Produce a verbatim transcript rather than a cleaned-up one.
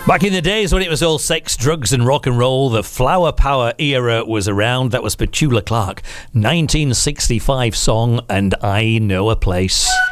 Back in the days when it was all sex, drugs and rock and roll, the flower power era was around. That was Petula Clark, nineteen sixty-five song, And I Know a Place.